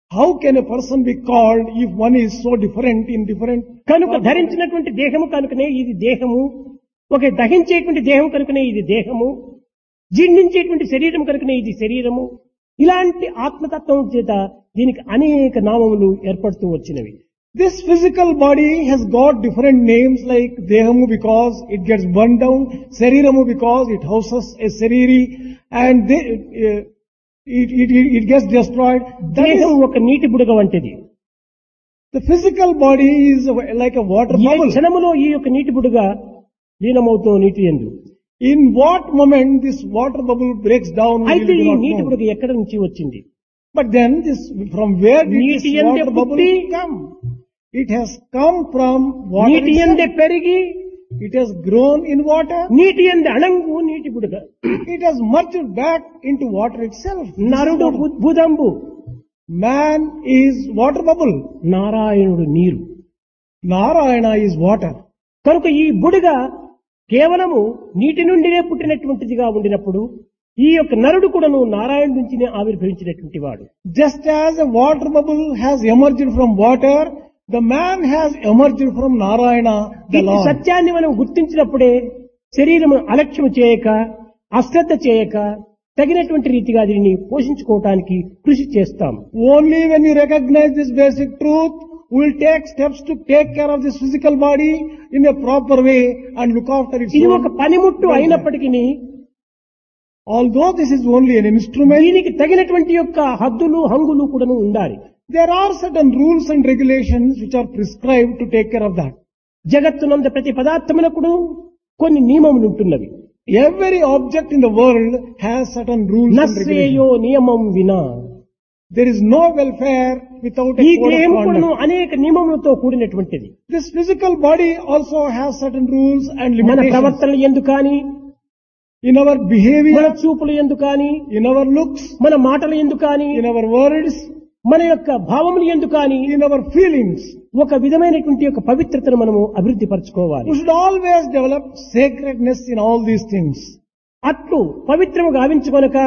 How can a person be called if one is so different in different? కనుక ధరించినటువంటి దేహము కనుకనే ఇది దేహము, ఒక దహించేటువంటి దేహం కనుకనే ఇది దేహము, జీర్ణించేటువంటి శరీరం కనుకనే ఇది శరీరము. ఇలాంటి ఆత్మతత్వం చేత దీనికి అనేక నామములు ఏర్పడుతూ వచ్చినవి. This physical body has got different names like Dehamu because it gets burned down, Sariramu because it houses a Sariri, and it gets destroyed. దేహం ఒక నీటి బుడగ వంటిది. The physical body is like a water ఈ bubble. క్షణములో ఈ యొక్క నీటి బుడగ లీనమవుతూ నీటి యందు. In what moment this water bubble breaks down, we అయితే do ఈ not నీటి know. బుడగ ఎక్కడి నుంచి వచ్చింది? But then from where did this నీటి యందే water bubble పుట్టి, come? It has come from water నీటి యందే itself. పెరిగి, It has grown in water. నీటి యందే అణంగు నీటి బుడగ. It has merged back into water itself. This is నరుడు water. బుదంబు, Man is water bubble. నారాయణుడు నీరు. Narayana is water. కనుక ఈ బుడగ కేవలము నీటి నుండినే పుట్టినటువంటిదిగా ఉండినప్పుడు ఈ యొక్క నరుడు కూడాను నారాయణ నుంచినే ఆవిర్భవించినటువంటి వాడు. Just as a water bubble has emerged from water, the man has emerged from Narayana, the ఈ Lord. సత్యాన్ని మనం గుర్తించినప్పుడే శరీరము అలక్ష్యం చేయక, అశ్రద్ధ చేయక, తగినటువంటి రీతిగా దీనిని పోషించుకోవటానికి కృషి చేస్తాం. Only when you recognize this basic truth, we will take steps to take care of this physical body in a proper way and look after its ఇది own ఒక పనిముట్టు welfare. అయినప్పటికీ Although this is only an instrument, దీనికి తగినటువంటి యొక్క హద్దులు హంగులు కూడాను ఉండాలి. there are certain rules and regulations which are prescribed to take care of that. జగత్తునంద ప్రతి పదార్థమునకు కొన్ని నియమములు ఉంటున్నవి. Every object in the world has certain rules and నశ్రేయో regulations. నియమం వినా. There is no welfare without a ఈ code of దేహం కూడాను conduct. అనేక నియమములతో కూడినటువంటిది. This physical body also has certain rules and మన limitations. ప్రవర్తనలు ఎందు కానీ, In our మన behavior, చూపులు ఎందు కానీ, in our looks, మన మాటలు ఎందు కానీ, in our words, మన యొక్క భావములు ఎందు కానీ in our feelings. ఒక విధమైనటువంటి యొక్క పవిత్రతను మనము అభివృద్ధి పరచుకోవాలి. We should always develop sacredness in all these things. అట్లు పవిత్రము గావించుకొనక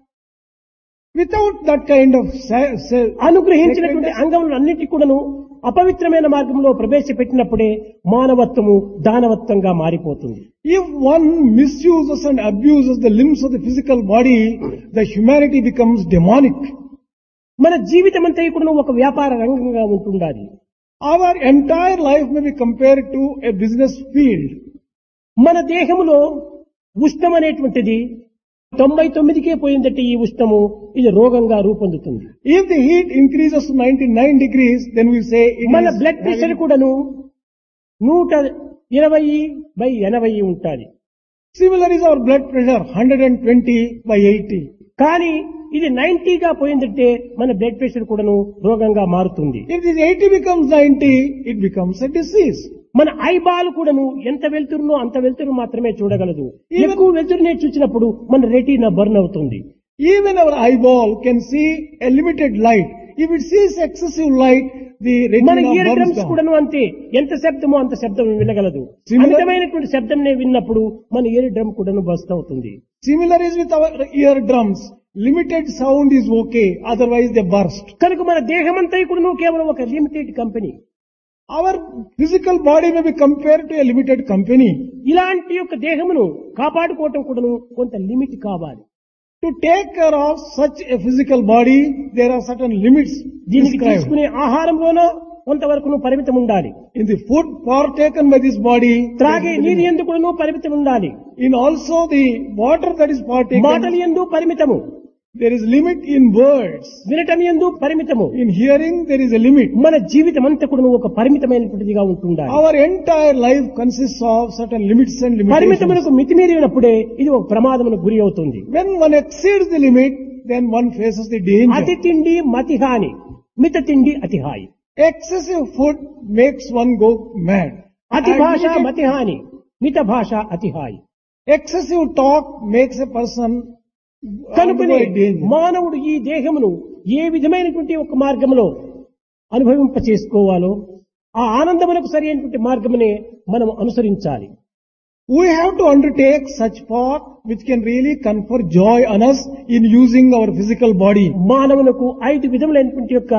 Without that kind of అనుగ్రహించినటువంటి sacredness, అంగములు అన్నిటి కూడాను అపవిత్రమైన మార్గంలో ప్రవేశపెట్టినప్పుడే మానవత్వము దానవత్వంగా మారిపోతుంది. if one misuses and abuses the limbs of the physical body, the humanity becomes demonic. మన జీవితం అంతా కూడా ఒక వ్యాపార రంగంగా ఉంటుండాలి. Our entire life may be compared to a business field. మన దేహములో ఉష్ణం అనేటువంటిది 99కే పోయిందంటే ఈ ఉష్ణము ఇది రోగంగా రూపొందుతుంది. If the heat increases to 99 degrees, then we say it మన is బ్లడ్ ప్రెషర్ కూడాను 120/80 ఉంటాది. Similar is our blood pressure, 120/80. కానీ ఇది 90గా పోయిందంటే మన బ్లడ్ ప్రెషర్ కూడాను రోగంగా మారుతుంది. If this 80 becomes 90, it becomes a disease. మన ఐబాల్ కూడాను ఎంత వెళ్తురునో అంత వెళ్తురు మాత్రమే చూడగలదు. Even- ఎక్కువ వెళ్తురునే చూసినప్పుడు మన రెటీనా బర్న్ అవుతుంది. Even our eyeball can see a limited light. If it sees excessive light, the మన retina year burns drums down. కూడాను అంతే, ఎంత శబ్దమో అంత శబ్దం వినగలదు. Similar- అమితమైనటువంటి శబ్దంనే విన్నప్పుడు మన ఇయర్ డ్రమ్ కూడాను బస్ట్ అవుతుంది. Similar is with our eardrums. Limited sound is okay, otherwise they burst. కనుక మన దేహమంతా కూడాను కేవలం ఒక limited company. Our physical body may be compared to a limited company. ఇలాంటి యొక్క దేహమును కాపాడుకోవటం కూడాను కొంత లిమిట్ కావాలి. To take care of such a physical body, there are certain limits దీనికి prescribed. తీసుకునే ఆహారంలోనూ కొంతవరకు పరిమితం ఉండాలి. In the food partaken by this body, త్రాగే నీరు ఎందు కూడాను పరిమితం ఉండాలి. in also the water that is మాటలు partaken, ఎందు పరిమితము, there is limit in words. వినటం ఎందు పరిమితము. In hearing, there is a limit. మన జీవితం అంతా కూడా ఒక పరిమితమైనటువంటిదిగా ఉంటుండాలి. Our entire life consists of certain limits and limitations. పరిమితములకు మితిమీరినప్పుడే ఇది ఒక ప్రమాదమునకు గురి అవుతుంది. When one exceeds the limit, then one faces the అతి danger. తిండి మతిహాని, మిత తిండి అతిహాయి. Excessive food makes one go mad. అతి And భాష limited- మతిహాని, మిత భాష అతిహాయి. excessive talk makes a person కనుకనే undergo a danger. మానవుడు ఈ దేహమును ఏ విధమైనటువంటి ఒక మార్గంలో అనుభవింప చేసుకోవాలో ఆ ఆనందమునకు సరి అయినటువంటి మార్గమునే మనం అనుసరించాలి. We have to undertake such path which can really confer joy on us in using our physical body. మానవులకు 5 విధములైనటువంటి యొక్క